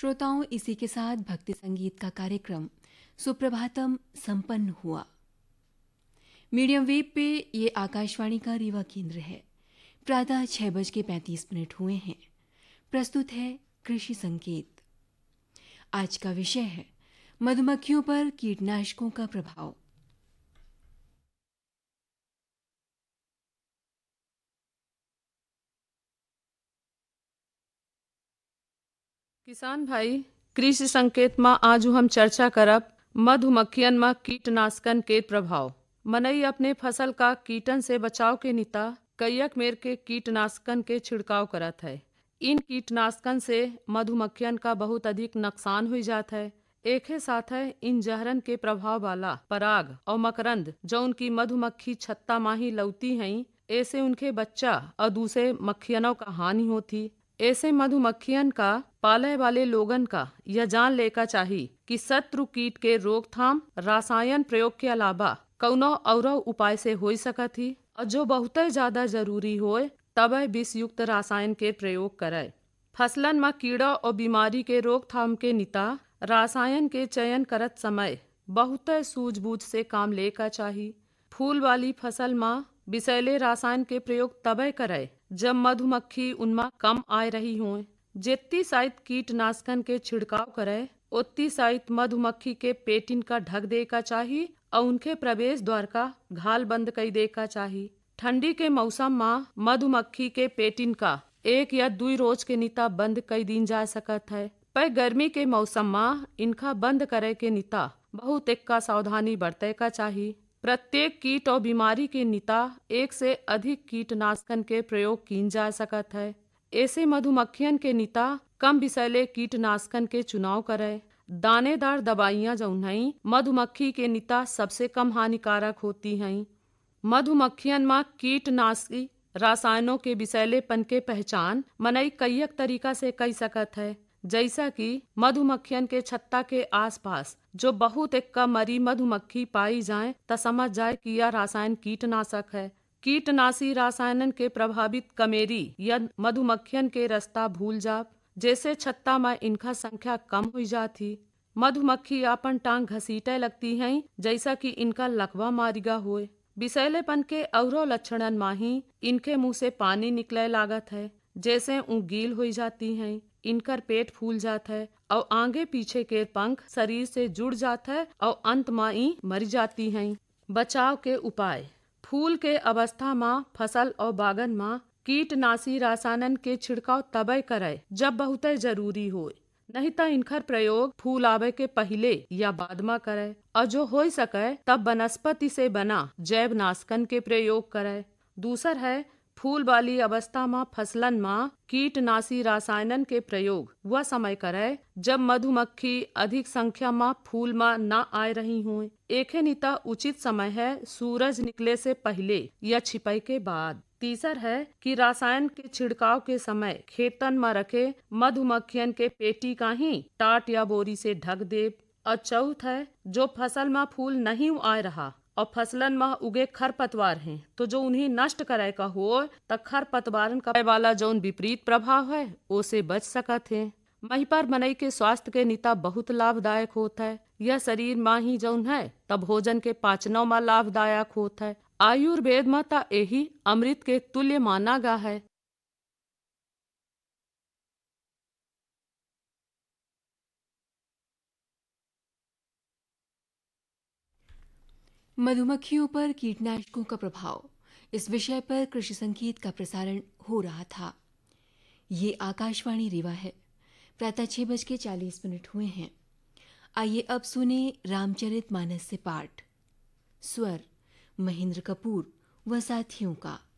श्रोताओं, इसी के साथ भक्ति संगीत का कार्यक्रम सुप्रभातम संपन्न हुआ। मीडियम वेव पे ये आकाशवाणी का रीवा केंद्र है। प्रातः 6:35 हुए हैं। प्रस्तुत है कृषि संकेत। आज का विषय है मधुमक्खियों पर कीटनाशकों का प्रभाव। किसान भाई, कृषि संकेत में आज हम चर्चा करब मधुमक्खियन में कीटनाशकन के प्रभाव। मनई अपने फसल का कीटन से बचाव के निता कईयक मेर के कीटनाशकन के छिड़काव करत है। इन कीटनाशकन से मधुमक्खियन का बहुत अधिक नुकसान हो जाता है। एक ही साथ है इन जहरन के प्रभाव वाला पराग और मकरंद जो उनकी मधुमक्खी छत्ता माही लौती हैं, ऐसे उनके बच्चा और दूसरे मक्खियनों का हानि होती। ऐसे मधुमक्खियन का पाले वाले लोगन का यह जान लेका चाहिए कि शत्रु कीट के रोकथाम रसायन प्रयोग के अलावा कौनो और उपाय से हो सकत ही, और जो बहुत ज्यादा जरूरी होए तब विष युक्त रसायन के प्रयोग करे। फसलन में कीड़ा और बीमारी के रोकथाम के निता रसायन के चयन करत समय बहुत सूझबूझ से काम लेका चाहिए। फूल वाली फसल में विषैले रसायन के प्रयोग तबे करे जब मधुमक्खी उनमें कम आए रही हो। जितनी शायद कीटनाशकन के छिड़काव करे उतनी शायद मधुमक्खी के पेटिन का ढक दे का चाहिए और उनके प्रवेश द्वार का घाल बंद कर दे का चाहिए। ठंडी के मौसम में मधुमक्खी के पेटिन का 1 या 2 रोज के निता बंद कर दीन जा सकत है, पर गर्मी के मौसम में इनका बंद करे के निता बहुत एक का सावधानी बरते का चाहिए। प्रत्येक कीट और बीमारी के निता 1 से अधिक कीटनाशकन के प्रयोग किन जा सकत है। ऐसे मधुमक्खियन के निता कम विषैले कीटनाशकन के चुनाव करे। दानेदार दवाइयाँ जौन हैं मधुमक्खी के निता सबसे कम हानिकारक होती हैं। मधुमक्खियन में कीटनाशी रसायनों के विषैलेपन के पहचान मनई कईयक तरीका से कई सकत है, जैसा कि मधुमक्खियन के छत्ता के आसपास जो बहुत एक का मरी मधुमक्खी पाई जाए तो समझ जाए कि यह रसायन कीटनाशक है। कीटनाशी रसायनन के प्रभावित कमेरी या मधुमक्खियन के रास्ता भूल जाप, जैसे छत्ता में इनका संख्या कम हो जाती। मधुमक्खी अपन टांग घसीटे लगती हैं जैसा कि इनका लकवा मारिगा होए। विषैलेपन के औरो लक्षणन माही इनके मुंह से पानी निकले लागत है, जैसे गील हो जाती हैं। इनकर पेट फूल जाता है और आगे पीछे के पंख शरीर से जुड़ जाता है और अंत में मर जाती हैं। बचाव के उपाय। फूल के अवस्था में फसल और बागन में कीटनाशी रसायन के छिड़काव तबे करे जब बहुत जरूरी हो, नहीं तो इनकर प्रयोग फूल आवे के पहले या बाद में करे, और जो हो सके तब वनस्पति से बना जैव नाशकन के प्रयोग करे। दूसर है फूल वाली अवस्था में फसलन में कीटनाशी रसायनन के प्रयोग वह समय करे जब मधुमक्खी अधिक संख्या में फूल में न आए रही हों। एक निता उचित समय है सूरज निकले से पहले या छिपाई के बाद। तीसर है कि रसायन के छिड़काव के समय खेतन में रखे मधुमक्खियन के पेटी का ही टाट या बोरी से ढक दे। और चौथ है जो फसल में फूल नहीं आ रहा और फसलन में उगे खरपतवार हैं तो जो उन्हें नष्ट करे का हो तो खरपतवारन का वाला जो विपरीत प्रभाव है उसे बच सकत है। वहीं पर मनई के स्वास्थ्य के निता बहुत लाभदायक होता है। यह शरीर में ही जौन है तब भोजन के पाचनों में लाभदायक होता है। आयुर्वेद में तो यही अमृत के तुल्य माना गा है। मधुमक्खियों पर कीटनाशकों का प्रभाव, इस विषय पर कृषि संकेत का प्रसारण हो रहा था। ये आकाशवाणी रीवा है। प्रातः 6:40 हुए हैं। आइए अब सुने रामचरित मानस से पाठ। स्वर महेंद्र कपूर व साथियों का।